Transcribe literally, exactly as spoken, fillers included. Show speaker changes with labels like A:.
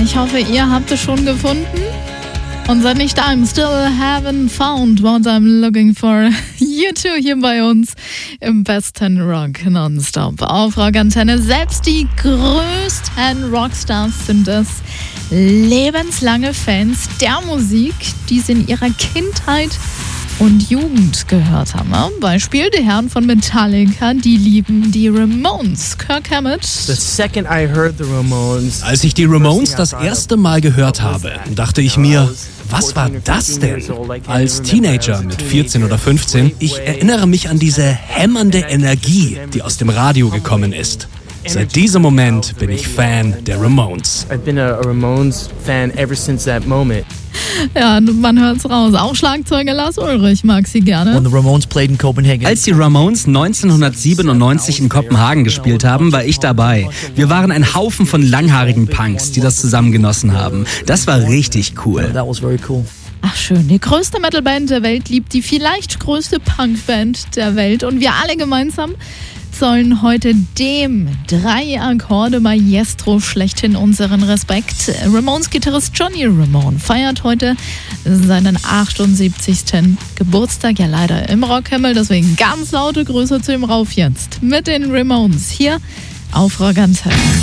A: Ich hoffe, ihr habt es schon gefunden. Und seid nicht I'm still haven't found what I'm looking for. You too hier bei uns im besten Rock Nonstop auf Rockantenne. Selbst die größten Rockstars sind es. Lebenslange Fans der Musik, die sie in ihrer Kindheit und Jugend gehört haben. Beispiel die Herren von Metallica, die lieben die Ramones. Kirk Hammett.
B: The second I heard the Ramones,
C: Als ich die Ramones das erste Mal gehört habe, dachte ich mir, was war das denn? Als Teenager mit vierzehn oder fünfzehn, ich erinnere mich an diese hämmernde Energie, die aus dem Radio gekommen ist. Seit diesem Moment bin ich Fan der Ramones.
B: I've been a Ramones fan ever since that moment.
A: Ja, man hört's raus. Auch Schlagzeuger Lars Ulrich mag sie gerne.
D: When the Ramones played in Copenhagen.
E: Als die Ramones neunzehnhundertsiebenundneunzig in Kopenhagen gespielt haben, war ich dabei. Wir waren ein Haufen von langhaarigen Punks, die das zusammengenossen haben. Das war richtig cool.
D: That was very cool.
A: Ach schön, die größte Metalband der Welt liebt die vielleicht größte Punkband der Welt. Und wir alle gemeinsam zollen heute dem Drei-Akkorde-Maestro schlechthin unseren Respekt. Ramones-Gitarrist Johnny Ramone feiert heute seinen achtundsiebzigsten Geburtstag. Ja, leider im Rockhimmel, deswegen ganz laute Grüße zu ihm rauf jetzt mit den Ramones hier auf Rockantenne.